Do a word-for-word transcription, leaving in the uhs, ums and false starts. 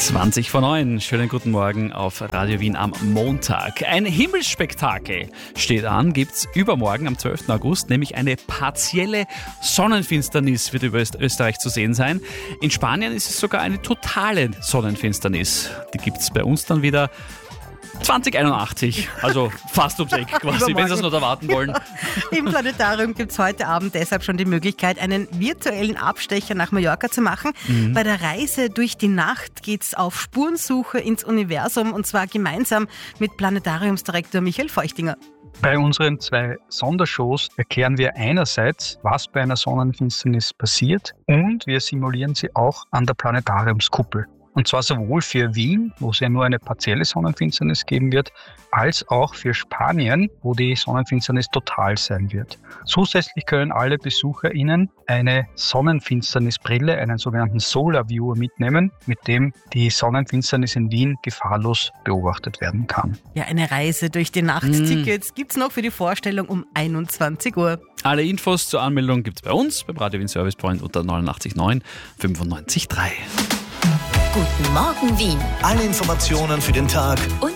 zwanzig vor neun. Schönen guten Morgen auf Radio Wien am Montag. Ein Himmelsspektakel steht an, gibt's übermorgen am zwölften August, nämlich eine partielle Sonnenfinsternis wird über Österreich zu sehen sein. In Spanien ist es sogar eine totale Sonnenfinsternis. Die gibt's bei uns dann wieder zwanzig einundachtzig, also fast ums Eck quasi, wenn Sie es noch erwarten wollen. Im Planetarium gibt es heute Abend deshalb schon die Möglichkeit, einen virtuellen Abstecher nach Mallorca zu machen. Mhm. Bei der Reise durch die Nacht geht es auf Spurensuche ins Universum und zwar gemeinsam mit Planetariumsdirektor Michael Feuchtinger. Bei unseren zwei Sondershows erklären wir einerseits, was bei einer Sonnenfinsternis passiert, und wir simulieren sie auch an der Planetariumskuppel. Und zwar sowohl für Wien, wo es ja nur eine partielle Sonnenfinsternis geben wird, als auch für Spanien, wo die Sonnenfinsternis total sein wird. Zusätzlich können alle BesucherInnen eine Sonnenfinsternisbrille, einen sogenannten Solar Viewer mitnehmen, mit dem die Sonnenfinsternis in Wien gefahrlos beobachtet werden kann. Ja, eine Reise durch die Nacht. Mm. Tickets gibt's noch für die Vorstellung um einundzwanzig Uhr. Alle Infos zur Anmeldung gibt's bei uns, beim Radio Wien Service Point unter neunundachtzig neun fünfundneunzig drei. Guten Morgen Wien. Alle Informationen für den Tag und